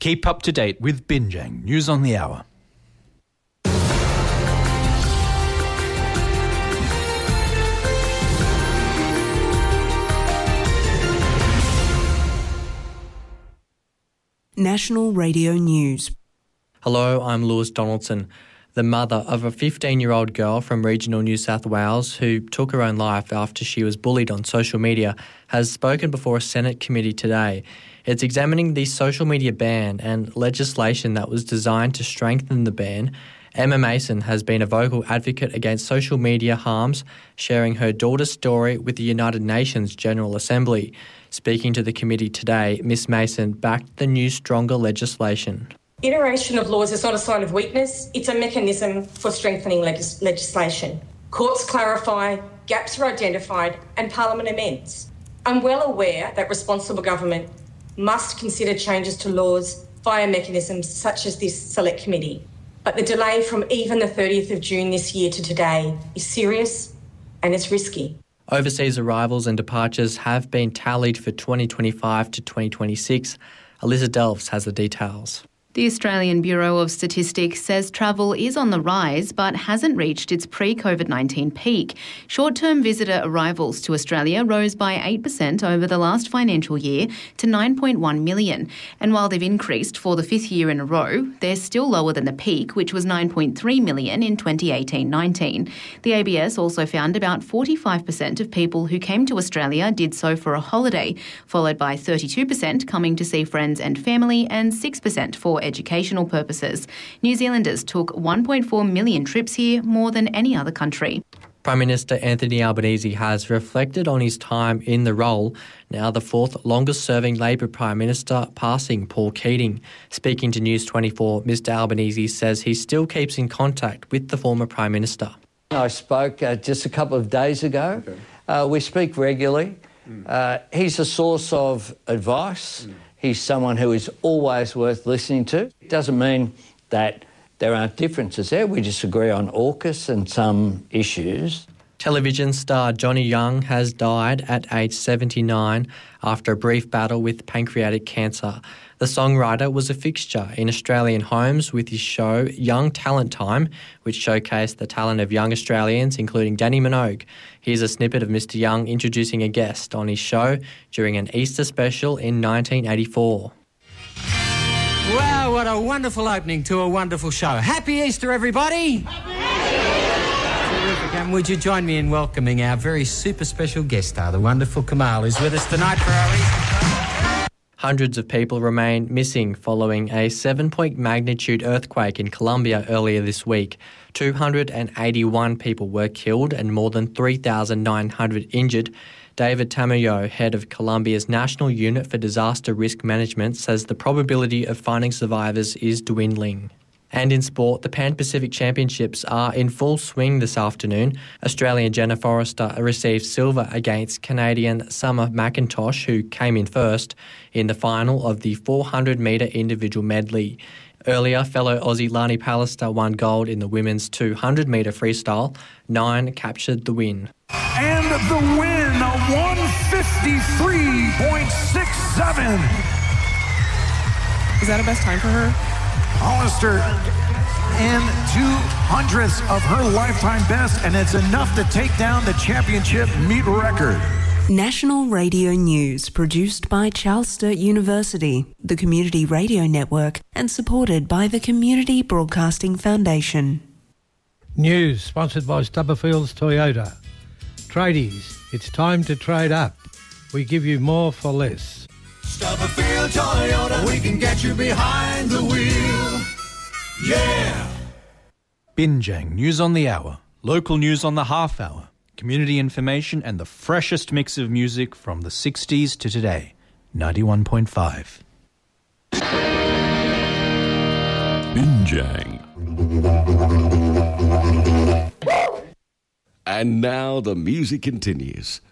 Keep up to date with Binjang News on the Hour. National Radio News. Hello, I'm Lewis Donaldson. The mother of a 15-year-old girl from regional New South Wales who took her own life after she was bullied on social media has spoken before a Senate committee today. It's examining the social media ban and legislation that was designed to strengthen the ban. Emma Mason has been a vocal advocate against social media harms, sharing her daughter's story with the United Nations General Assembly. Speaking to the committee today, Ms Mason backed the new stronger legislation. Iteration of laws is not a sign of weakness, it's a mechanism for strengthening legislation. Courts clarify, gaps are identified and Parliament amends. I'm well aware that responsible government must consider changes to laws via mechanisms such as this Select Committee. But the delay from even the 30th of June this year to today is serious and it's risky. Overseas arrivals and departures have been tallied for 2025 to 2026. Alyssa Delves has the details. The Australian Bureau of Statistics says travel is on the rise but hasn't reached its pre-COVID-19 peak. Short-term visitor arrivals to Australia rose by 8% over the last financial year to 9.1 million. And while they've increased for the fifth year in a row, they're still lower than the peak, which was 9.3 million in 2018-19. The ABS also found about 45% of people who came to Australia did so for a holiday, followed by 32% coming to see friends and family and 6% for educational purposes. New Zealanders took 1.4 million trips here, more than any other country. Prime Minister Anthony Albanese has reflected on his time in the role, now the fourth longest-serving Labor Prime Minister, passing Paul Keating. Speaking to News 24, Mr Albanese says he still keeps in contact with the former Prime Minister. I spoke just a couple of days ago. Okay. We speak regularly. He's a source of advice. He's someone who is always worth listening to. It doesn't mean that there aren't differences there. We disagree on AUKUS and some issues. Television star Johnny Young has died at age 79 after a brief battle with pancreatic cancer. The songwriter was a fixture in Australian homes with his show Young Talent Time, which showcased the talent of young Australians, including Danny Minogue. Here's a snippet of Mr Young introducing a guest on his show during an Easter special in 1984. Wow, what a wonderful opening to a wonderful show. Happy Easter, everybody! Terrific. And would you join me in welcoming our very super special guest star, the wonderful Kamal, who's with us tonight for our Easter show. Hundreds of people remain missing following a 7-point magnitude earthquake in Colombia earlier this week. 281 people were killed and more than 3,900 injured. David Tamayo, head of Colombia's National Unit for Disaster Risk Management, says the probability of finding survivors is dwindling. And in sport, the Pan-Pacific Championships are in full swing this afternoon. Australian Jenna Forrester received silver against Canadian Summer McIntosh, who came in first in the final of the 400-metre individual medley. Earlier, fellow Aussie Lani Pallister won gold in the women's 200-metre freestyle. 9 captured the win. And the win, a 153.67. Is that a best time for her? Hollister in 2/100ths of her lifetime best, and it's enough to take down the championship meet record. National Radio News, produced by Charles Sturt University, the Community Radio Network, and supported by the Community Broadcasting Foundation. News sponsored by Stubberfields Toyota. Tradies, it's time to trade up. We give you more for less. Stubberfield Toyota, we can get you behind the wheel. Yeah! Binjang News on the Hour, local news on the half hour, community information and the freshest mix of music from the 60s to today. 91.5. Binjang. And now the music continues.